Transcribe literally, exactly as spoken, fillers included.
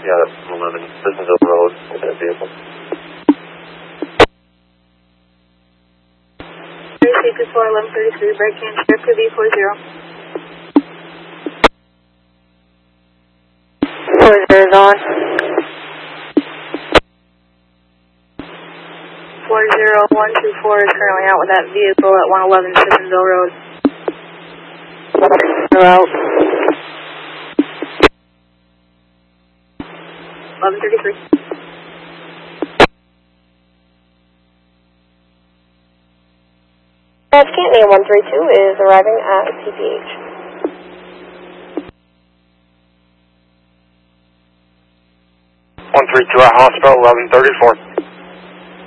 Yeah, that's eleven. Citizensville Road with that vehicle. three two four, eleven thirty-three, breaking in trip to V four zero. four zero is on. four zero one two four is currently out with that vehicle at one eleven Citizensville Road. They're out. eleven thirty-three. That's Canton one three two is arriving at T P H. one three two at hospital, eleven thirty-four.